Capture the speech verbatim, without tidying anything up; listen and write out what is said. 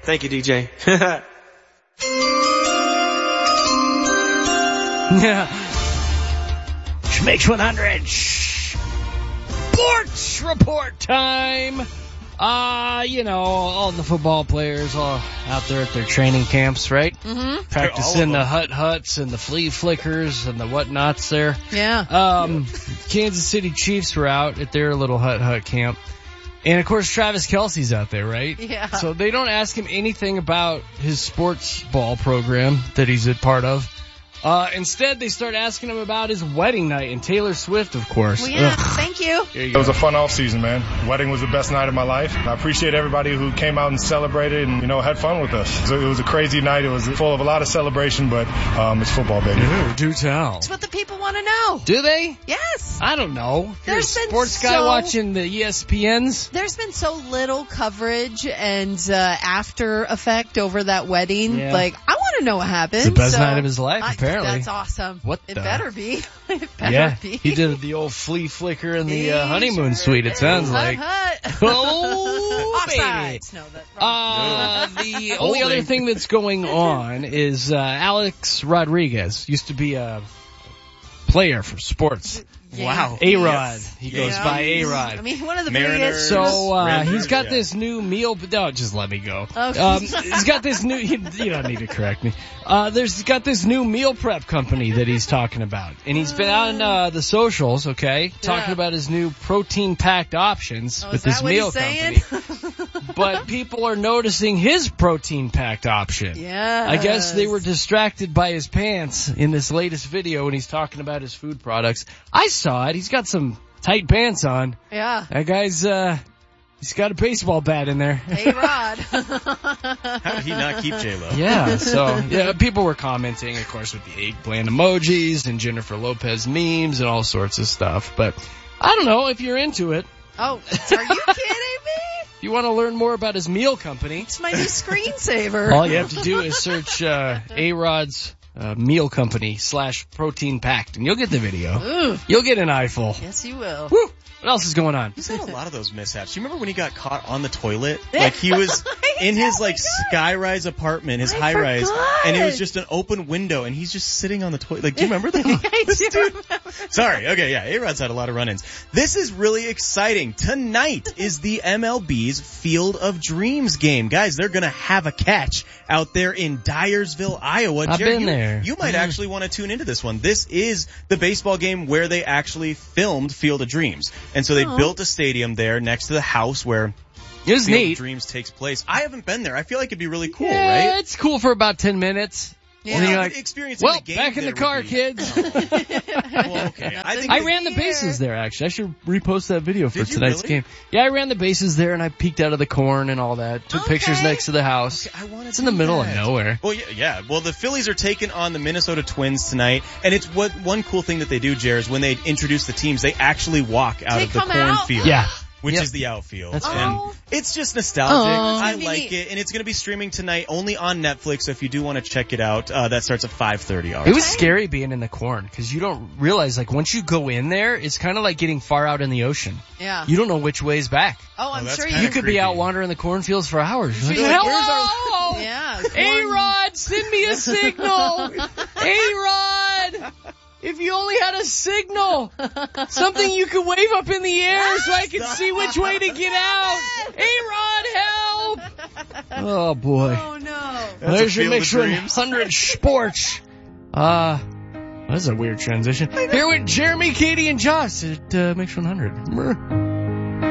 Thank you, D J. Yeah. Schmix one hundred. Sports report time. Uh, you know, all the football players all out there at their training camps, right? Mm-hmm. Practicing the hut huts and the flea flickers and the whatnots there. Yeah. Um, Kansas City Chiefs were out at their little hut hut camp. And of course, Travis Kelce's out there, right? Yeah. So they don't ask him anything about his sports ball program that he's a part of. Uh, instead, they start asking him about his wedding night and Taylor Swift, of course. Well, yeah, Ugh. thank you. Here you It go. was a fun off season, man. Wedding was the best night of my life. I appreciate everybody who came out and celebrated and, you know, had fun with us. So it was a crazy night. It was full of a lot of celebration, but um, it's football, baby. Ooh, do tell. That's what the people want to know. Do they? Yes. I don't know. If There's you're a been sports guy so- watching the E S P Ns. There's been so little coverage and uh, after effect over that wedding. Yeah. Like, I want to know what happened. It's the best so night of his life, I- apparently. That's awesome. What It the- better be. It better Yeah, be. he did the old flea flicker in the He uh, honeymoon sure suite, it did. sounds Hut, like. hut. Oh, baby. Offsides. No, that's wrong. Uh, the only other thing that's going on is uh, Alex Rodriguez used to be a player for sports. Yeah. A-Rod. Yes. He goes Yeah. by A-Rod. I mean, one of the Mariners. biggest. So, uh, Rangers, he's got yeah. this new meal, but no, just let me go. Okay. Um, he's got this new, you, you don't need to correct me. Uh, there's, he's got this new meal prep company that he's talking about. And he's been on, uh, the socials, okay, talking Yeah. about his new protein packed options Oh, with is this that what meal he's saying? company. But people are noticing his protein packed option. Yeah. I guess they were distracted by his pants in this latest video when he's talking about his food products. I saw it. He's got some tight pants on. Yeah. That guy's, uh, he's got a baseball bat in there. A-Rod. How did he not keep J-Lo? Yeah, so, yeah, people were commenting, of course, with the eggplant emojis and Jennifer Lopez memes and all sorts of stuff. But I don't know if you're into it. Oh, are you kidding me? If you want to learn more about his meal company, It's my new screensaver. all you have to do is search uh, A-Rod's uh, meal company slash protein packed, and you'll get the video. Ooh. You'll get an eyeful. Yes, you will. Woo! What else is going on? He's had a lot of those mishaps. You remember when he got caught on the toilet? Like he was in his like skyrise apartment, his I high rise, forgot. and it was just an open window, and he's just sitting on the toilet. Like, do you remember that? I This do dude- remember. Sorry. Okay, yeah. A-Rod's had a lot of run-ins. This is really exciting. Tonight is the M L B's Field of Dreams game. Guys, they're going to have a catch out there in Dyersville, Iowa. I've Jerry, been you, there. You might Mhm. actually want to tune into this one. This is the baseball game where they actually filmed Field of Dreams. And so they Oh. built a stadium there next to the house where It was Field neat. of Dreams takes place. I haven't been there. I feel like it'd be really cool, Yeah, right? it's cool for about ten minutes. Yeah. And then you're Well, like, the experience in well, the game back in the there car, would be- kids. Well, okay. I think I the- ran the bases there, actually. I should repost that video for Did you tonight's really? game. Yeah, I ran the bases there, and I peeked out of the corn and all that. Took Okay. pictures next to the house. I wanna It's in the do middle that. of nowhere. Well, yeah, yeah. Well, the Phillies are taking on the Minnesota Twins tonight, and it's what one cool thing that they do, Jer, is when they introduce the teams, they actually walk out They of the come out? cornfield. Yeah. Which Yep. is the outfield. That's and fun. it's just nostalgic. Aw. I It's gonna be like neat. it, and it's going to be streaming tonight only on Netflix. So if you do want to check it out, uh, that starts at five thirty. It was scary being in the corn, because you don't realize, like, once you go in there, it's kind of like getting far out in the ocean. Yeah. You don't know which way's back. Oh, I'm that's sure kinda you You could creepy. be out wandering the cornfields for hours. You're like, You're like, where's hello! Yeah. A-Rod, send me a signal! A-Rod! If you only had a signal! Something you could wave up in the air so I could see which way to get out! A-Rod, help! Oh, boy. Oh, no. That's There's a your Field of Mix one Dreams. hundred Sports. Uh, that's a weird transition. Here with Jeremy, Katie, and Josh at uh, Mix one hundred.